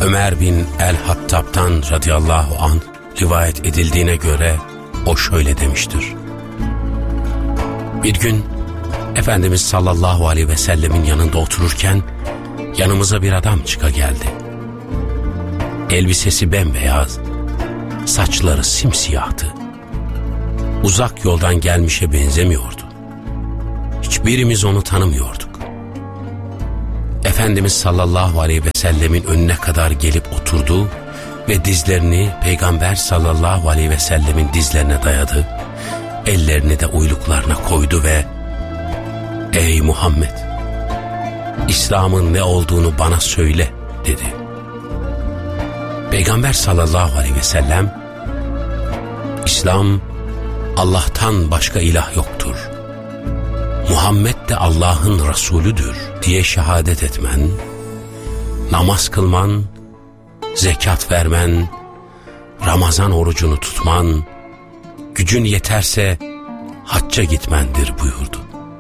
Ömer bin el-Hattab'tan radıyallahu anh rivayet edildiğine göre o şöyle demiştir. Bir gün Efendimiz sallallahu aleyhi ve sellemin yanında otururken yanımıza bir adam çıka geldi. Elbisesi bembeyaz, saçları simsiyahtı. Uzak yoldan gelmişe benzemiyordu. Hiçbirimiz onu tanımıyorduk. Efendimiz sallallahu aleyhi ve sellemin önüne kadar gelip oturdu ve dizlerini Peygamber sallallahu aleyhi ve sellemin dizlerine dayadı. Ellerini de uyluklarına koydu ve "Ey Muhammed, İslam'ın ne olduğunu bana söyle" dedi. Peygamber sallallahu aleyhi ve sellem, "İslam, Allah'tan başka ilah yoktur. Muhammed de Allah'ın Resulüdür diye şehadet etmen, namaz kılman, zekat vermen, Ramazan orucunu tutman, gücün yeterse hacca gitmendir" buyurdu.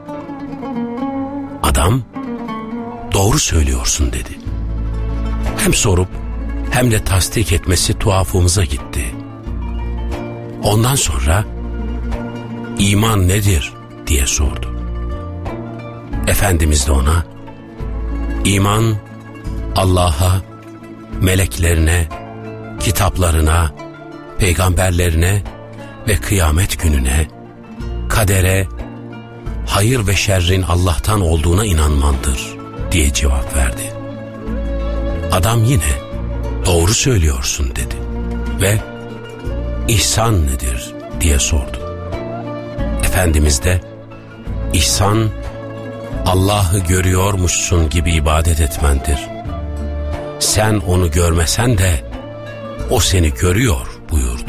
Adam, "Doğru söylüyorsun" dedi. Hem sorup hem de tasdik etmesi tuhafımıza gitti. Ondan sonra "İman nedir?" diye sordu. Efendimiz de ona, "İman, Allah'a, meleklerine, kitaplarına, peygamberlerine ve kıyamet gününe, kadere, hayır ve şerrin Allah'tan olduğuna inanmandır" diye cevap verdi. Adam yine "Doğru söylüyorsun" dedi ve "İhsan nedir?" diye sordu. Efendimiz de "İhsan, Allah'ı görüyormuşsun gibi ibadet etmendir. Sen onu görmesen de o seni görüyor" buyurdu.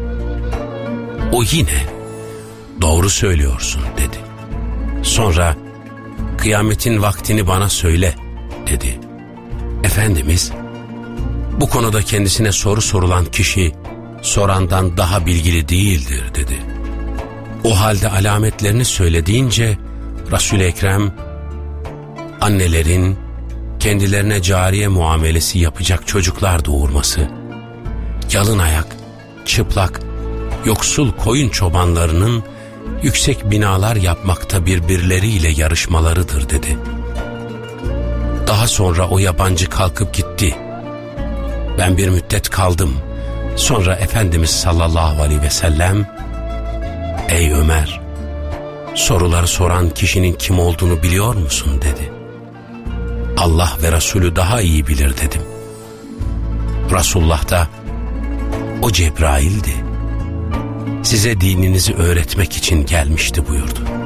O yine "Doğru söylüyorsun" dedi. Sonra "Kıyametin vaktini bana söyle" dedi. Efendimiz, "Bu konuda kendisine soru sorulan kişi sorandan daha bilgili değildir" dedi. O halde alametlerini söyle deyince Resul-i Ekrem, annelerin kendilerine cariye muamelesi yapacak çocuklar doğurması, yalın ayak, çıplak, yoksul koyun çobanlarının yüksek binalar yapmakta birbirleriyle yarışmalarıdır dedi. Daha sonra o yabancı kalkıp gitti. Ben bir müddet kaldım. Sonra Efendimiz sallallahu aleyhi ve sellem, "Ey Ömer, soruları soran kişinin kim olduğunu biliyor musun?" dedi. "Allah ve Resulü daha iyi bilir" dedim. Resulullah da, "O Cebrail'di. Size dininizi öğretmek için gelmişti" buyurdu.